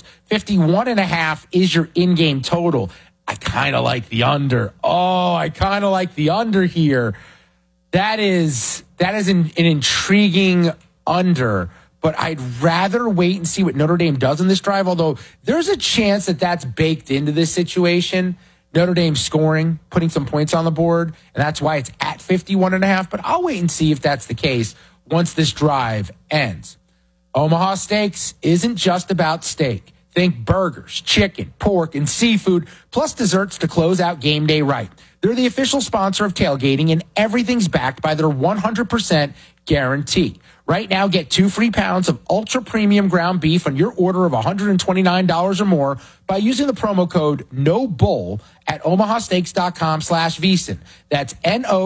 51.5 is your in-game total. I kind of like the under. I kind of like the under here. That is an intriguing under. But I'd rather wait and see what Notre Dame does in this drive, although there's a chance that that's baked into this situation. Notre Dame scoring, putting some points on the board, and that's why it's at 51.5. But I'll wait and see if that's the case once this drive ends. Omaha Steaks isn't just about steak. Think burgers, chicken, pork, and seafood, plus desserts to close out game day right. They're the official sponsor of tailgating, and everything's backed by their 100% guarantee. Right now, get 2 free pounds of ultra premium ground beef on your order of $129 or more by using the promo code NOBULL at omahasteaks.com/VSiN. That's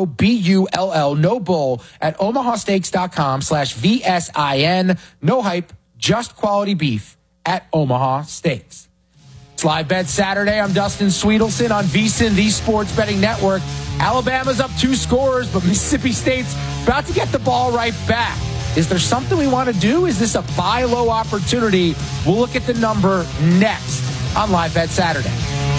NOBULL, no bull, at omahasteaks.com/VSIN. No hype, just quality beef at Omaha Steaks. It's Live Bet Saturday. I'm Dustin Sweetelson on VSiN, the Sports Betting Network. Alabama's up 2 scores, but Mississippi State's about to get the ball right back. Is there something we want to do? Is this a buy low opportunity? We'll look at the number next on Live Bet Saturday.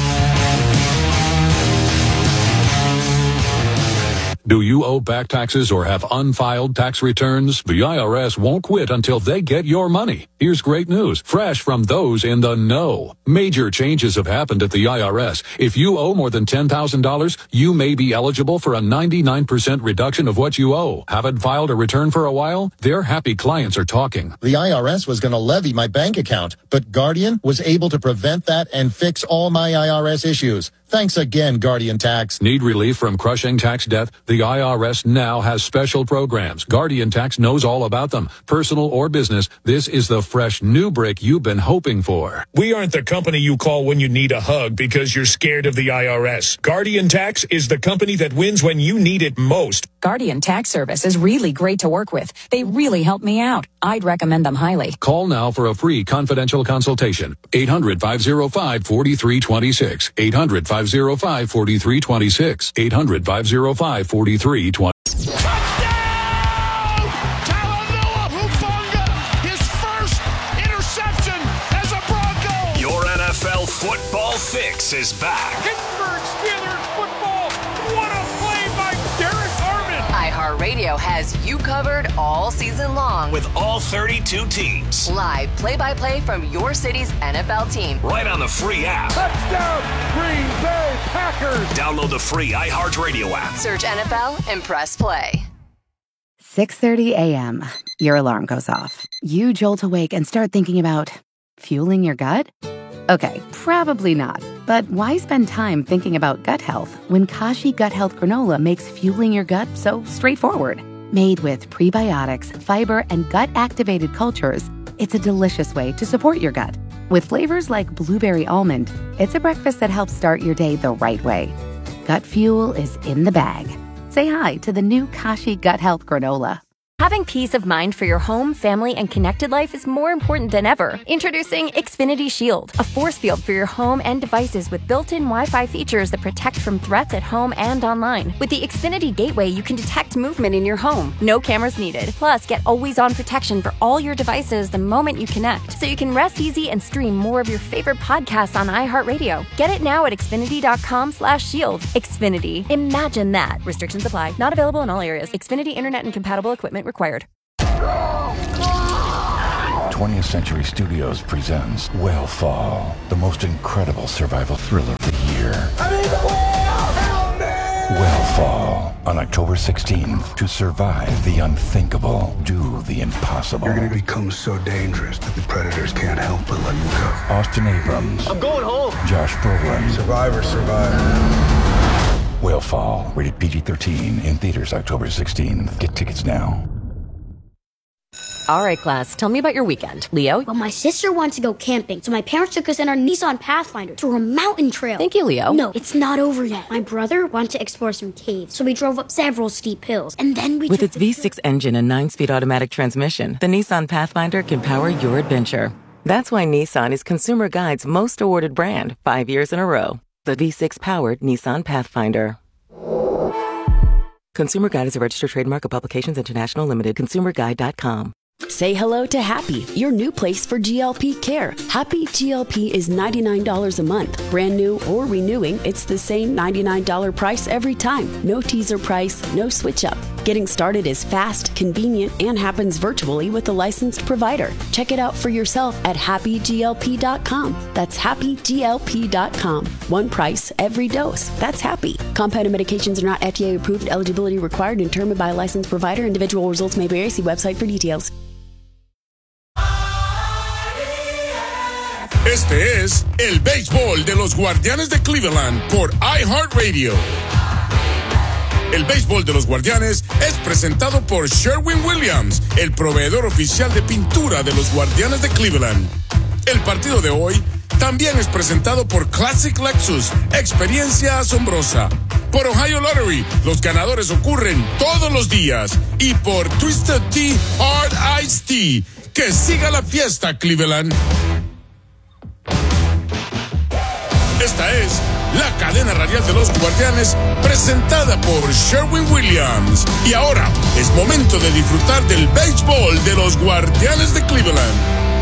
Do you owe back taxes or have unfiled tax returns? The IRS won't quit until they get your money. Here's great news, fresh from those in the know. Major changes have happened at the IRS. If you owe more than $10,000, you may be eligible for a 99% reduction of what you owe. Haven't filed a return for a while? Their happy clients are talking. The IRS was going to levy my bank account, but Guardian was able to prevent that and fix all my IRS issues. Thanks again, Guardian Tax. Need relief from crushing tax debt? The IRS now has special programs. Guardian Tax knows all about them. Personal or business, this is the fresh new break you've been hoping for. We aren't the company you call when you need a hug because you're scared of the IRS. Guardian Tax is the company that wins when you need it most. Guardian Tax Service is really great to work with. They really help me out. I'd recommend them highly. Call now for a free confidential consultation. 800-505-4326. 800-505-4326. 800-505-4326. Football Fix is back. Pittsburgh Steelers football. What a play by Derek Armand. iHeartRadio has you covered all season long With all 32 teams. live play-by-play from your city's NFL team. Right on the free app. Touchdown, Green Bay Packers. Download the free iHeartRadio app. Search NFL and press play. 6:30 a.m. Your alarm goes off. You jolt awake and start thinking about fueling your gut? Okay, probably not. But why spend time thinking about gut health when Kashi Gut Health Granola makes fueling your gut so straightforward? Made with prebiotics, fiber, and gut-activated cultures, it's a delicious way to support your gut. With flavors like blueberry almond, it's a breakfast that helps start your day the right way. Gut fuel is in the bag. Say hi to the new Kashi Gut Health Granola. Having peace of mind for your home, family, and connected life is more important than ever. Introducing Xfinity Shield, a force field for your home and devices with built-in Wi-Fi features that protect from threats at home and online. With the Xfinity Gateway, you can detect movement in your home. No cameras needed. Plus, get always-on protection for all your devices the moment you connect, so you can rest easy and stream more of your favorite podcasts on iHeartRadio. Get it now at Xfinity.com/shield. Xfinity. Imagine that. Restrictions apply. Not available in all areas. Xfinity Internet and compatible equipment required. 20th Century Studios presents Whale the most incredible survival thriller of the year. Whale on October 16th. To survive the unthinkable, do the impossible. You're going to become so dangerous that the predators can't help but let you go. Austin Abrams. I'm going home. Josh Brolin. Survivor. Whale, rated PG-13, in theaters October 16th. Get tickets now. All right, class, tell me about your weekend. Leo? Well, my sister wants to go camping, so my parents took us in our Nissan Pathfinder through a mountain trail. Thank you, Leo. No, it's not over yet. My brother wanted to explore some caves, so we drove up several steep hills, and then we With its V6 engine and 9-speed automatic transmission, the Nissan Pathfinder can power your adventure. That's why Nissan is Consumer Guide's most awarded brand 5 years in a row. The V6-powered Nissan Pathfinder. Consumer Guide is a registered trademark of Publications International Limited. ConsumerGuide.com. Say hello to Happy, your new place for GLP care. Happy GLP is $99 a month. Brand new or renewing, it's the same $99 price every time. No teaser price, no switch up. Getting started is fast, convenient, and happens virtually with a licensed provider. Check it out for yourself at happyglp.com. That's happyglp.com. One price, every dose. That's Happy. Compounded medications are not FDA approved. Eligibility required and determined by a licensed provider. Individual results may vary. See website for details. Este es el béisbol de los Guardianes de Cleveland por iHeartRadio. El béisbol de los Guardianes es presentado por Sherwin-Williams, el proveedor oficial de pintura de los Guardianes de Cleveland. El partido de hoy también es presentado por Classic Lexus, experiencia asombrosa. Por Ohio Lottery, los ganadores ocurren todos los días. Y por Twisted Tea Hard Iced Tea, que siga la fiesta, Cleveland. Esta es la cadena radial de los Guardianes, presentada por Sherwin-Williams. Y ahora es momento de disfrutar del béisbol de los Guardianes de Cleveland.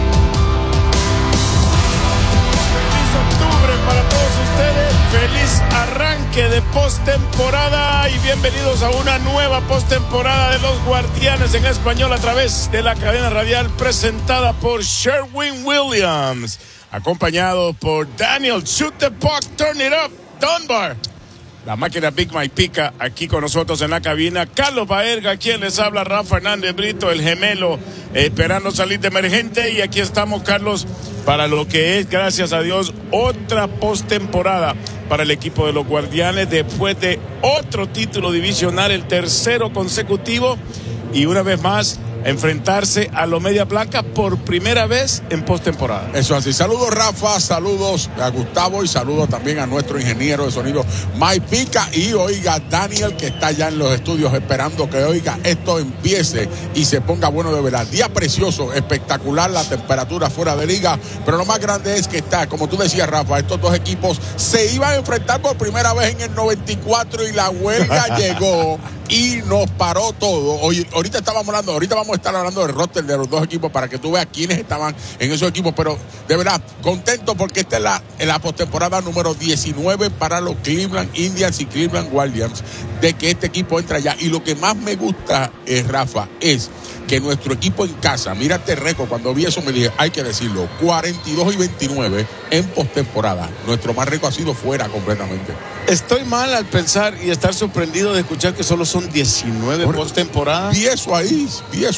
Feliz octubre para todos ustedes. Feliz arranque de postemporada y bienvenidos a una nueva postemporada de los Guardianes en español a través de la cadena radial presentada por Sherwin-Williams. Acompañado por Daniel Shoot the Puck, Turn It Up, Dunbar. La máquina Big Mike Pica aquí con nosotros en la cabina. Carlos Baerga, quien les habla, Rafa Hernández Brito, el gemelo, esperando salir de emergente. Y aquí estamos, Carlos, para lo que es, gracias a Dios, otra postemporada para el equipo de los Guardianes después de otro título divisional, el tercero consecutivo. Y una vez más, enfrentarse a los Media Blancas por primera vez en postemporada. Eso así. Saludos, Rafa, saludos a Gustavo y saludos también a nuestro ingeniero de sonido Mike Pica, y oiga Daniel, que está ya en los estudios esperando que oiga esto empiece y se ponga bueno de verdad. Día precioso, espectacular, la temperatura fuera de liga, pero lo más grande es que está, como tú decías, Rafa, estos dos equipos se iban a enfrentar por primera vez en el 94 y la huelga llegó y nos paró todo. Oye, ahorita vamos a estar hablando del roster de los dos equipos para que tú veas quiénes estaban en esos equipos, pero de verdad, contento porque esta es la postemporada número 19 para los Cleveland Indians y Cleveland Guardians, de que este equipo entra ya. Y lo que más me gusta, Rafa, es que nuestro equipo en casa, mira este récord, cuando vi eso me dije, hay que decirlo, 42-29 en postemporada. Nuestro más récord ha sido fuera completamente. Estoy mal al pensar y estar sorprendido de escuchar que solo son 19 postemporadas. Vi eso ahí.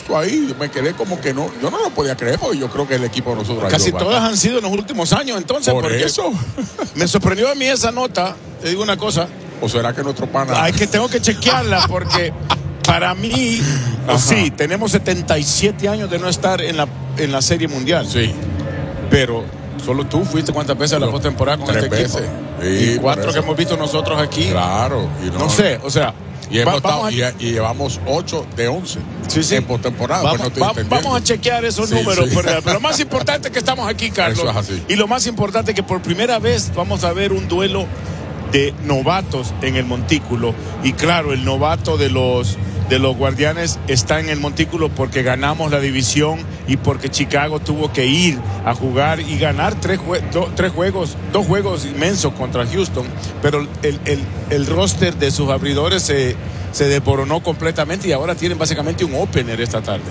Me quedé como que no, yo no lo podía creer, porque yo creo que el equipo de nosotros... Casi todas han sido en los últimos años, entonces. Por eso. Me sorprendió a mí esa nota, te digo una cosa. ¿O será que nuestro pana...? Ay, que tengo que chequearla, porque para mí, sí, tenemos 77 años de no estar en la Serie Mundial. Sí. Pero solo tú fuiste cuántas veces a la postemporada con 3 este veces. equipo. Sí, y 4 que hemos visto nosotros aquí. Claro. No sé, o sea, Y, llevamos 8 de 11 en postemporada. Vamos a chequear esos números. Pero lo más importante es que estamos aquí, Carlos. Eso es así. Y lo más importante es que por primera vez vamos a ver un duelo de novatos en el montículo. Y claro, el novato de los Guardianes está en el montículo porque ganamos la división y porque Chicago tuvo que ir a jugar y ganar dos juegos inmensos contra Houston, pero el roster de sus abridores se desboronó completamente y ahora tienen básicamente un opener esta tarde.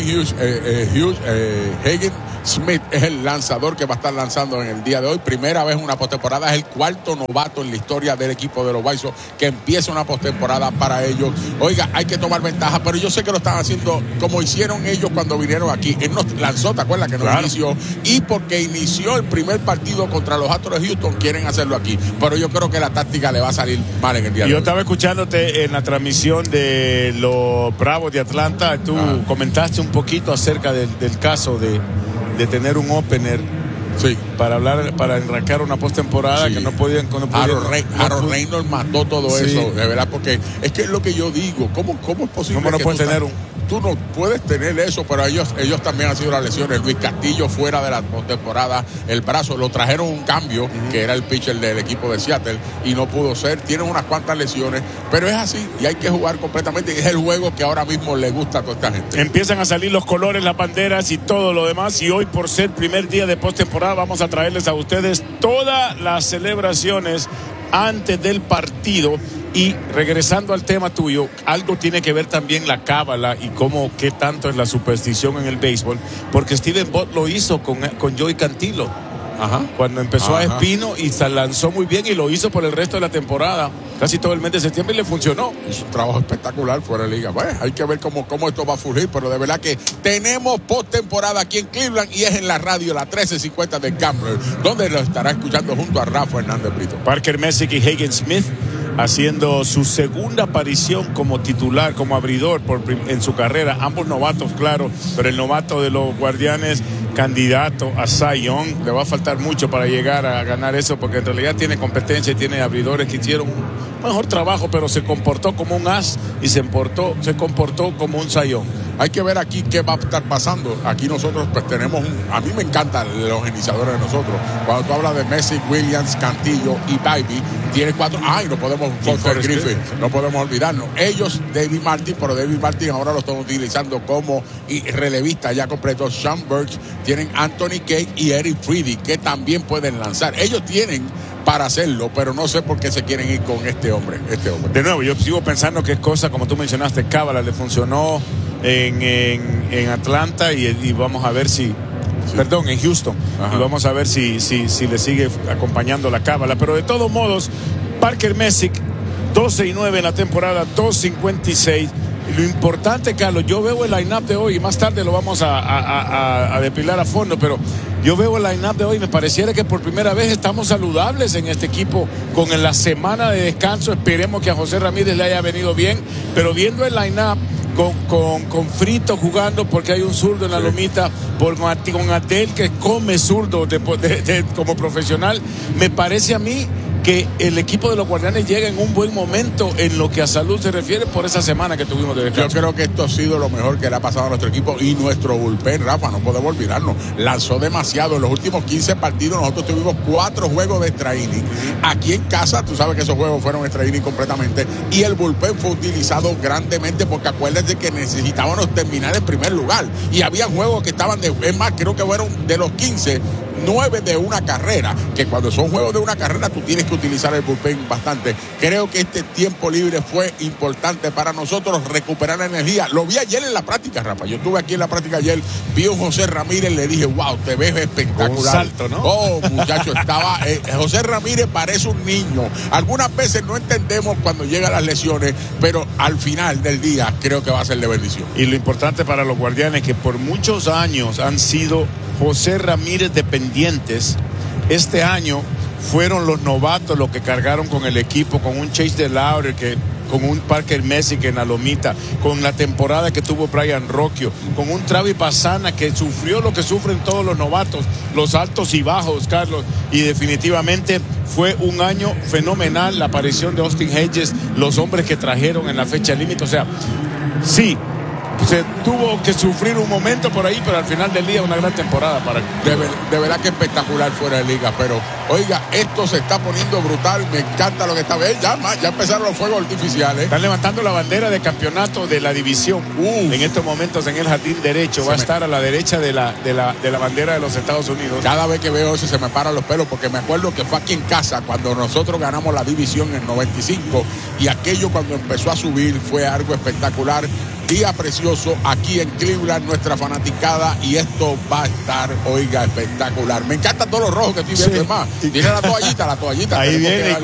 Hagen Smith es el lanzador que va a estar lanzando en el día de hoy. Primera vez en una postemporada, es el cuarto novato en la historia del equipo de los White Sox que empieza una postemporada para ellos. Oiga, hay que tomar ventaja, pero yo sé que lo están haciendo como hicieron ellos cuando vinieron aquí. Él nos lanzó, ¿te acuerdas? Que nos inició. Y porque inició el primer partido contra los Astros de Houston, quieren hacerlo aquí. Pero yo creo que la táctica le va a salir mal en el día de hoy. Yo estaba escuchándote en la transmisión de los Bravos de Atlanta. Tú comentaste un poquito acerca del caso de tener un opener para arrancar una postemporada que no podían. Harold Reynolds mató todo eso, de verdad, porque es que es lo que yo digo. ¿Cómo es posible que no puedes tener tú no puedes tener eso? Pero ellos también han sido las lesiones. Luis Castillo fuera de la postemporada, el brazo, lo trajeron un cambio, que era el pitcher del equipo de Seattle, y no pudo ser. Tienen unas cuantas lesiones, pero es así, y hay que jugar completamente. Es el juego que ahora mismo le gusta a toda esta gente. Empiezan a salir los colores, las banderas y todo lo demás, y hoy, por ser primer día de postemporada, vamos a traerles a ustedes todas las celebraciones antes del partido. Y regresando al tema tuyo, algo tiene que ver también la cábala y qué tanto es la superstición en el béisbol, porque Steven Bott lo hizo con Joey Cantillo. Cuando empezó a Espino y se lanzó muy bien y lo hizo por el resto de la temporada, casi todo el mes de septiembre, y le funcionó. Es un trabajo espectacular fuera de liga. Bueno, hay que ver cómo esto va a fluir, pero de verdad que tenemos postemporada aquí en Cleveland y es en la radio, la 1350 de Gambler, donde lo estará escuchando junto a Rafa Hernández Brito. Parker Messick y Hagen Smith haciendo su segunda aparición como titular, como abridor en su carrera, ambos novatos, claro, pero el novato de los Guardianes, candidato a Cy Young, le va a faltar mucho para llegar a ganar eso, porque en realidad tiene competencia y tiene abridores que hicieron un mejor trabajo, pero se comportó como un as y se comportó como un Cy Young. Hay que ver aquí qué va a estar pasando. Aquí nosotros pues tenemos a mí me encantan los iniciadores de nosotros. Cuando tú hablas de Messi, Williams, Cantillo y Baby, tiene 4. No podemos Griffith, no podemos olvidarnos. Ellos, David Martin, pero David Martin ahora lo están utilizando como relevista ya completo. Sean Burks, tienen Anthony Cake y Eric Freedy, que también pueden lanzar. Ellos tienen para hacerlo, pero no sé por qué se quieren ir con este hombre. De nuevo, yo sigo pensando que es cosa, como tú mencionaste, cábala, le funcionó en Atlanta y vamos a ver en Houston. Y vamos a ver si le sigue acompañando la cábala. Pero de todos modos, Parker Messick, 12-9 en la temporada, 2.56. Lo importante, Carlos, yo veo el line-up de hoy y más tarde lo vamos a depilar a fondo, pero yo veo el line-up de hoy y me pareciera que por primera vez estamos saludables en este equipo con la semana de descanso. Esperemos que a José Ramírez le haya venido bien, pero viendo el line-up con Frito jugando porque hay un zurdo en la lomita, con Adel que come zurdo como profesional, me parece a mí que el equipo de los Guardianes llega en un buen momento en lo que a salud se refiere por esa semana que tuvimos de descanso. Yo creo que esto ha sido lo mejor que le ha pasado a nuestro equipo y nuestro bullpen, Rafa, no podemos olvidarnos, lanzó demasiado. En los últimos 15 partidos nosotros tuvimos 4 juegos de extra inning. Aquí en casa, tú sabes que esos juegos fueron extra inning completamente y el bullpen fue utilizado grandemente porque acuérdense que necesitábamos terminar en primer lugar y había juegos que estaban es más, creo que fueron de los 15, 9 de una carrera, que cuando son juegos de una carrera tú tienes que utilizar el bullpen bastante. Creo que este tiempo libre fue importante para nosotros recuperar la energía. Lo vi ayer en la práctica, Rafa. Yo estuve aquí en la práctica ayer, vi a José Ramírez, le dije, wow, te ves espectacular. Un salto, ¿no? Oh, muchacho, estaba José Ramírez parece un niño. Algunas veces no entendemos cuando llegan las lesiones, pero al final del día creo que va a ser de bendición. Y lo importante para los Guardianes que por muchos años han sido José Ramírez dependientes, este año fueron los novatos los que cargaron con el equipo, con un Chase DeLauder, con un Parker Messick en la lomita, con la temporada que tuvo Brian Rocchio, con un Travis Bassana que sufrió lo que sufren todos los novatos, los altos y bajos, Carlos, y definitivamente fue un año fenomenal. La aparición de Austin Hedges, los hombres que trajeron en la fecha límite. O sea, sí, se tuvo que sufrir un momento por ahí, pero al final del día una gran temporada para... De verdad que espectacular fuera de liga, pero oiga, esto se está poniendo brutal. Me encanta lo que está viendo. Ya empezaron los fuegos artificiales. Están levantando la bandera de campeonato de la división. En estos momentos en el jardín derecho va a estar a la derecha de la bandera de los Estados Unidos. Cada vez que veo eso se me paran los pelos, porque me acuerdo que fue aquí en casa cuando nosotros ganamos la división en 95, y aquello cuando empezó a subir fue algo espectacular. Día precioso aquí en Cleveland, nuestra fanaticada, y esto va a estar, oiga, espectacular. Me encantan todos los rojos que estoy viendo, más. Tiene la toallita. Ahí viene.